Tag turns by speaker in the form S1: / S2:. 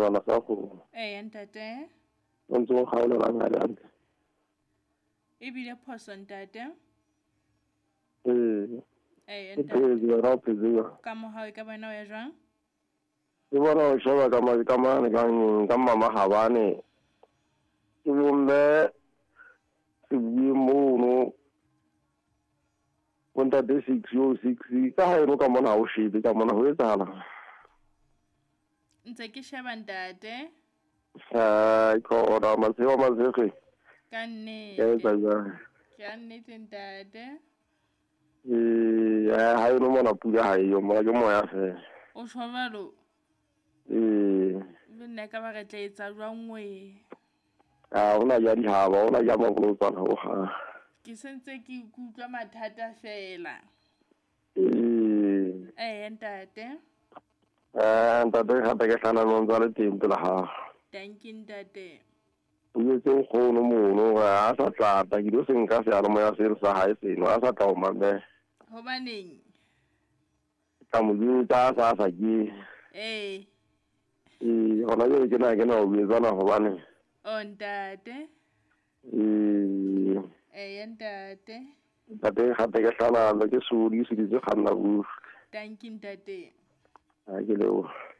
S1: sona sa go
S2: ntate.
S1: o ntse o kgaolela ngale
S2: Ebile phoso ntate.
S1: ke
S2: Ntate.
S1: phedi wena o phediwa
S2: Ka mohau ka bona o ya jwang?
S1: ke bona o sheba ka mane ka mama gabane ke bomme se bue mono ko ntate 606 ka ha eno ka mona ha o shebe ka mona ho etsahala
S2: Ntse ke sheba ntate.
S1: khona masego masege
S2: Ka
S1: ke etsa
S2: nnete.
S1: jang
S2: Ka nnete ntate.
S1: ha eno mona pula ha eyo mona ke moya fela
S2: O tshwabalo. Le nna ka ba re tla etsa jwang we?
S1: hona ja dihaba hona ja mabolotsana ho ha
S2: Ke sentse ke ikutlwa mathata fela. Ntate.
S1: ntate gape ke hlananong tsa le teng pela gago
S2: Thank you ntate.
S1: o etse nkgono mono a sa tlata ke dio se nka sealemoya se re sa hae seno a sa tla o mamela
S2: Hobaneng?
S1: ka mo jwetsa a sa ke gona ke ke na o betsana gobane
S2: O ntate. Ntate.
S1: ntate gape ke hlanano ke sodi se ditse kganna buru
S2: Thank you ntate.
S1: ha ke leo